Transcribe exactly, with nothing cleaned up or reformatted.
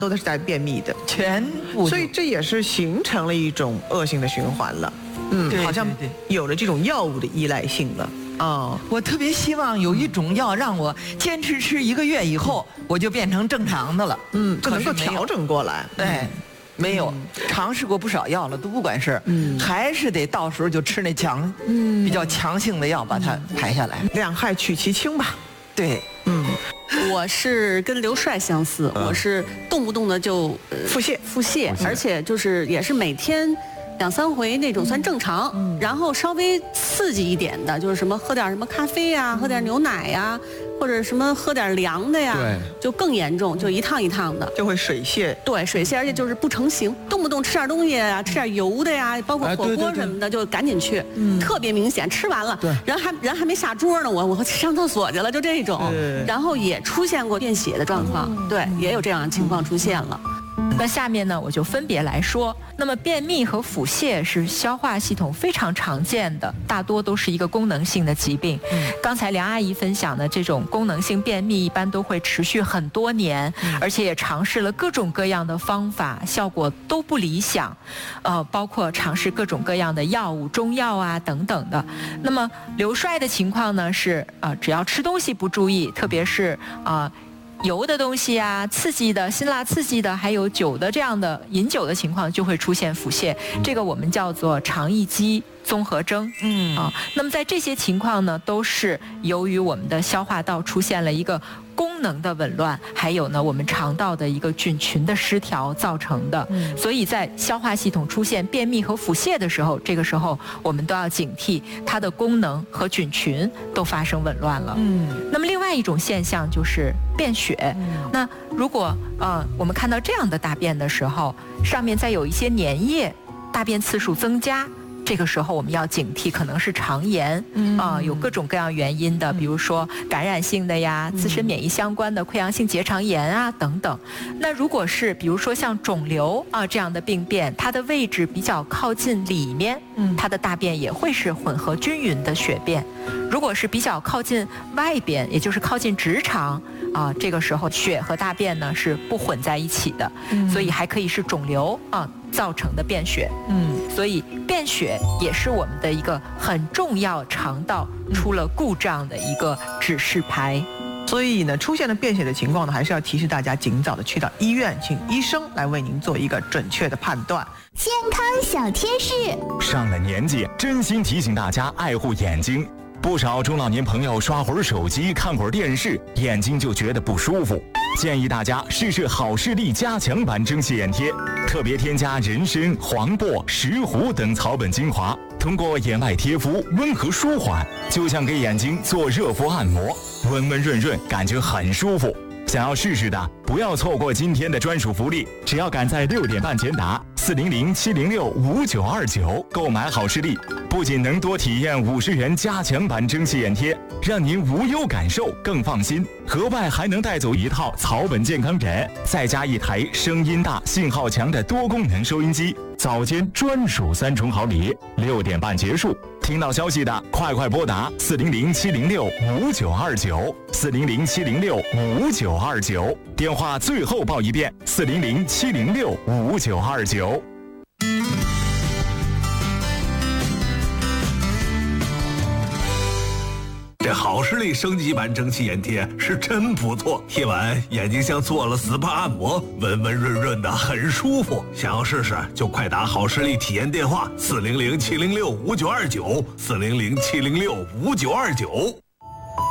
都是在便秘的， 全部， 所以这也是形成了一种恶性的循环了。嗯， 对好像有了这种药物的依赖性了。哦， 我特别希望有一种药让我坚持吃一个月以后，我就变成正常的了。 嗯，就能够调整过来。 对，没有、嗯、尝试过不少药了，都不管事，嗯，还是得到时候就吃那强，嗯，比较强性的药把它排下来， 两害取其轻吧。 对， 嗯。 我是跟刘帅相似，嗯、我是动不动的就、呃、 腹泻， 腹泻，而且就是也是每天两三回那种算正常，嗯、然后稍微刺激一点的，就是什么喝点什么咖啡呀、啊，喝点牛奶呀、啊，或者什么喝点凉的呀，就更严重，就一趟一趟的， 就会水泻。 对，水泻，而且就是不成形，动不动吃点东西啊，吃点油的呀，包括火锅什么的，就赶紧去，嗯、特别明显。吃完了，人还人还没下桌呢，我我上厕所去了，就这种，然后也出现过便血的状况，嗯、对，也有这样的情况出现了。 那下面呢，我就分别来说。那么便秘和腹泻是消化系统非常常见的，大多都是一个功能性的疾病。嗯、刚才梁阿姨分享的这种功能性便秘，一般都会持续很多年，嗯、而且也尝试了各种各样的方法，效果都不理想。呃，包括尝试各种各样的药物、中药啊等等的。那么刘帅的情况呢是，呃，只要吃东西不注意，特别是啊。呃油的东西啊，刺激的、辛辣刺激的，还有酒的这样的饮酒的情况，就会出现腹泻。这个我们叫做肠易激综合征。嗯啊，那么在这些情况呢，都是由于我们的消化道出现了一个功能的紊乱，还有呢我们肠道的一个菌群的失调造成的。嗯、所以在消化系统出现便秘和腹泻的时候，这个时候我们都要警惕它的功能和菌群都发生紊乱了。嗯，那么另外一种现象就是便血。嗯、那如果呃我们看到这样的大便的时候，上面再有一些粘液，大便次数增加。这个时候我们要警惕，可能是肠炎啊、嗯呃，有各种各样原因的，比如说感染性的呀、自身免疫相关的溃疡性结肠炎啊等等。那如果是比如说像肿瘤啊这样的病变，它的位置比较靠近里面，它的大便也会是混合均匀的血便。如果是比较靠近外边，也就是靠近直肠啊，这个时候血和大便呢是不混在一起的，嗯、所以还可以是肿瘤啊造成的便血。嗯，所以便血也是我们的一个很重要肠道出了故障的一个指示牌。 所以呢，出现了便血的情况呢，还是要提示大家尽早的去到医院，请医生来为您做一个准确的判断。 健康小贴士， 上了年纪，真心提醒大家爱护眼睛。不少中老年朋友刷会儿手机、看会儿电视，眼睛就觉得不舒服。建议大家试试好视力加强版蒸汽眼贴，特别添加人参、黄柏、石斛等草本精华，通过眼外贴敷温和舒缓，就像给眼睛做热敷按摩，温温润润，感觉很舒服。想要试试的，不要错过今天的专属福利，只要赶在六点半前打四零零七零六五九二九购买好视力，不仅能多体验五十元加强版蒸汽眼贴，让您无忧感受更放心，额外还能带走一套草本健康枕，再加一台声音大、信号强的多功能收音机，早间专属三重好礼。六点半结束，听到消息的快快拨打四零零七零六五九二九四零零七零六五九二九，电话最后报一遍四零零七零六五九二九。 这好视力升级版蒸汽眼贴是真不错，贴完眼睛像做了 S P A 按摩，温温润润的，很舒服。想要试试就快打好视力体验电话四零零七零六五九二九四零零七零六五九二九。